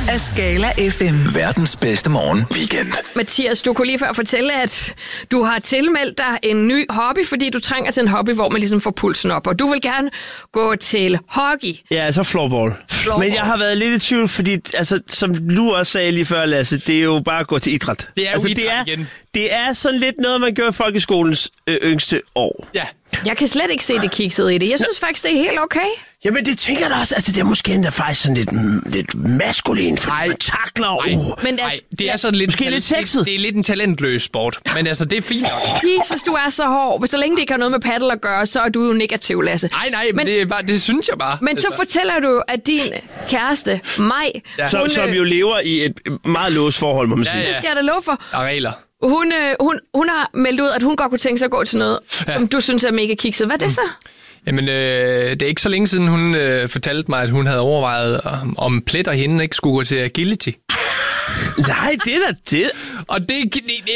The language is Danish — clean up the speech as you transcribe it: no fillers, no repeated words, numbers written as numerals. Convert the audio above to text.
af Skala FM. Verdens bedste morgen weekend. Mathias, du kunne lige før fortælle, at du har tilmeldt dig en ny hobby, fordi du trænger til en hobby, hvor man ligesom får pulsen op. Og du vil gerne gå til hockey. Ja, altså floorball. Men jeg har været lidt i tvivl, fordi altså, som du også sagde lige før, Lasse, det er jo bare at gå til idræt. Det er jo altså, idræt igen. Det er sådan lidt noget, man gør i folkeskolens yngste år. Ja. Jeg kan slet ikke se det kiksede i det. Jeg synes faktisk, det er helt okay. Jamen, det tænker jeg da også. Altså, det er måske endda faktisk sådan lidt maskulin, fordi man takler. Men det er sådan lidt... Måske lidt sexet. Det er lidt en talentløs sport, men altså, det er fint nok. Jesus, du er så hård. Så længe det ikke har noget med paddle at gøre, så er du jo negativ, Lasse. Nej, men det, er bare, det synes jeg bare. Men så fortæller du, at din kæreste, Maj... Ja. Som jo lever i et meget låst forhold, må man sige. Det skal jeg da love for. Og regler. Hun har meldt ud, at hun godt kunne tænke sig at gå til noget, som du synes er mega kikset. Hvad er det så? Jamen, det er ikke så længe siden, hun fortalte mig, at hun havde overvejet, om Plet og hende ikke skulle gå til agility. Nej, det er da det. Og det